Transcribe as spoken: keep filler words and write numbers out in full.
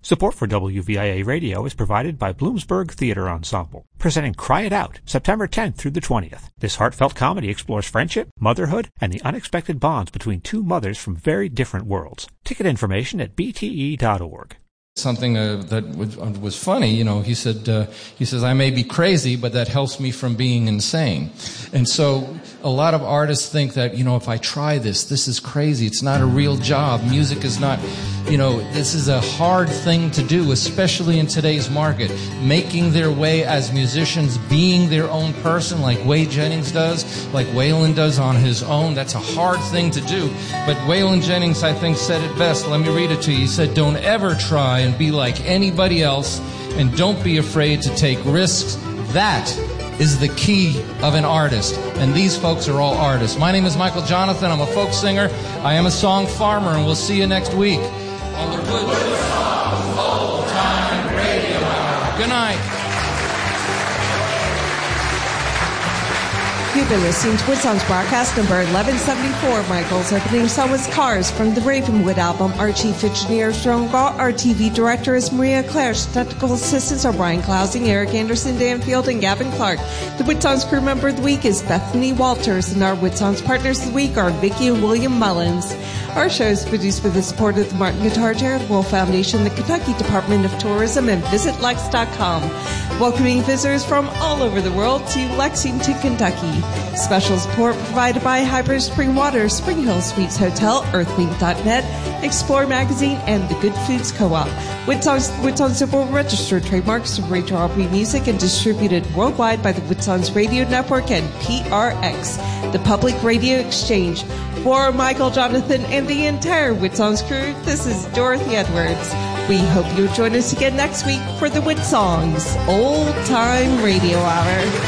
Support for W V I A Radio is provided by Bloomsburg Theater Ensemble, presenting Cry It Out, September tenth through the twentieth. This heartfelt comedy explores friendship, motherhood, and the unexpected bonds between two mothers from very different worlds. Ticket information at b t e dot org. Something uh, that was, uh, was funny, you know, he said, uh, he says, I may be crazy, but that helps me from being insane. And so a lot of artists think that, you know, if I try this, this is crazy. It's not a real job. Music is not, you know, this is a hard thing to do, especially in today's market. Making their way as musicians, being their own person like Waylon Jennings does, like Waylon does on his own. That's a hard thing to do. But Waylon Jennings, I think, said it best. Let me read it to you. He said, don't ever try and be like anybody else, and don't be afraid to take risks. That is the key of an artist, and these folks are all artists. My name is Michael Jonathan. I'm a folk singer. I am a song farmer, and we'll see you next week on the Woodstock Old Time Radio Hour. Good night. You've been listening to Woodsong's broadcast number eleven seventy-four. Michael's opening song was Cars from the Ravenwood album. Our chief engineer is Jerome Gaw. Our T V director is Maria Clare. Technical assistants are Brian Clousing, Eric Anderson, Dan Field, and Gavin Clark. The Woodsong's crew member of the week is Bethany Walters, and our Woodsong's partners of the week are Vicky and William Mullins. Our show is produced with the support of the Martin Guitar Charitable Foundation, the Kentucky Department of Tourism, and Visit Lex dot com, welcoming visitors from all over the world to Lexington, Kentucky. Special support provided by Hybrid Spring Water, Spring Hill Suites Hotel, Earthwing dot net, Explore Magazine, and the Good Foods Co-op. Woodsong's, Woodsong's Civil Registered trademarks of Rachel Aubrey Music and distributed worldwide by the Woodsong's Radio Network and P R X, the Public Radio Exchange. For Michael, Jonathan, and the entire Woodsong's crew, this is Dorothy Edwards. We hope you'll join us again next week for the Woodsong's Old Time Radio Hour.